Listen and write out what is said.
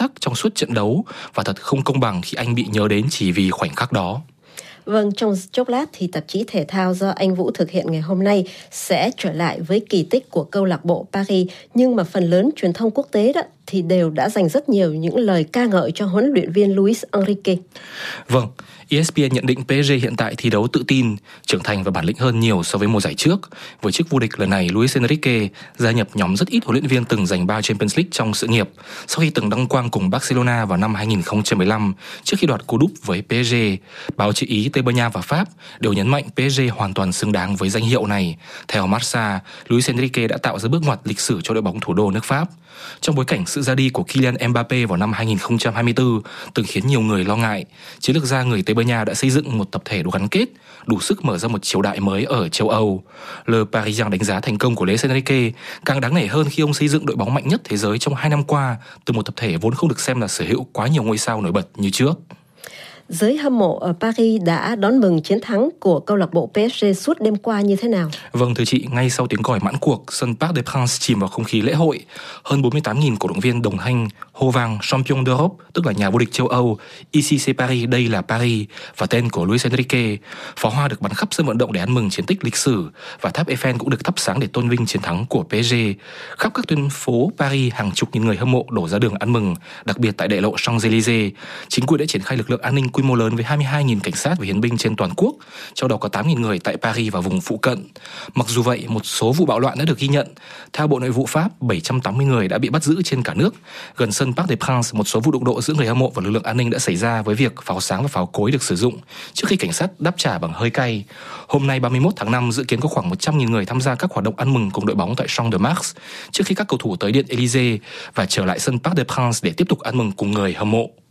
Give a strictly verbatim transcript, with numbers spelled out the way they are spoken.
tắc trong suốt trận đấu và thật không công bằng khi anh bị nhớ đến chỉ vì khoảnh khắc đó. Vâng, trong chốc lát thì tạp chí thể thao do anh Vũ thực hiện ngày hôm nay sẽ trở lại với kỳ tích của câu lạc bộ Paris, nhưng mà phần lớn truyền thông quốc tế đó thì đều đã dành rất nhiều những lời ca ngợi cho huấn luyện viên Luis Enrique. Vâng, e ét pê en nhận định pê ét giê hiện tại thi đấu tự tin, trưởng thành và bản lĩnh hơn nhiều so với mùa giải trước. Với chức vô địch lần này, Luis Enrique gia nhập nhóm rất ít huấn luyện viên từng giành ba Champions League trong sự nghiệp, sau khi từng đăng quang cùng Barcelona vào năm hai nghìn không trăm mười lăm trước khi đoạt cú đúp với pê ét giê. Báo chí Ý, Tây Ban Nha và Pháp đều nhấn mạnh pê ét giê hoàn toàn xứng đáng với danh hiệu này. Theo Marca, Luis Enrique đã tạo ra bước ngoặt lịch sử cho đội bóng thủ đô nước Pháp. Trong bối cảnh sự ra đi của Kylian Mbappé vào năm hai nghìn không trăm hai mươi tư từng khiến nhiều người lo ngại, chiến lược gia người Tây Ban Nha đã xây dựng một tập thể đủ gắn kết, đủ sức mở ra một triều đại mới ở châu Âu. Le Parisien đánh giá thành công của Luis Enrique càng đáng nể hơn khi ông xây dựng đội bóng mạnh nhất thế giới trong hai năm qua từ một tập thể vốn không được xem là sở hữu quá nhiều ngôi sao nổi bật như trước. Giới hâm mộ ở Paris đã đón mừng chiến thắng của câu lạc bộ pê ét giê suốt đêm qua như thế nào? Vâng thưa chị, ngay sau tiếng còi mãn cuộc, sân Parc des Princes chìm vào không khí lễ hội. Hơn bốn mươi tám nghìn cổ động viên đồng thanh hô vang Champion d'Europe, tức là nhà vô địch châu Âu, Ici c'est Paris, đây là Paris, và tên của Luis Enrique. Pháo hoa được bắn khắp sân vận động để ăn mừng chiến tích lịch sử, và tháp Eiffel cũng được thắp sáng để tôn vinh chiến thắng của pê ét giê. Khắp các tuyến phố Paris, hàng chục nghìn người hâm mộ đổ ra đường ăn mừng, đặc biệt tại đại lộ Champs-Élysées. Chính quyền đã triển khai lực lượng an ninh quy mô lớn với hai mươi hai nghìn cảnh sát và hiến binh trên toàn quốc, trong đó có tám nghìn người tại Paris và vùng phụ cận. Mặc dù vậy, một số vụ bạo loạn đã được ghi nhận. Theo Bộ Nội vụ Pháp, bảy trăm tám mươi người đã bị bắt giữ trên cả nước. Gần sân Parc des Princes, một số vụ đụng độ giữa người hâm mộ và lực lượng an ninh đã xảy ra với việc pháo sáng và pháo cối được sử dụng trước khi cảnh sát đáp trả bằng hơi cay. Hôm nay ba mươi mốt tháng năm, dự kiến có khoảng một trăm nghìn người tham gia các hoạt động ăn mừng cùng đội bóng tại Champ de Mars trước khi các cầu thủ tới Điện Élysée và trở lại sân Parc des Princes để tiếp tục ăn mừng cùng người hâm mộ.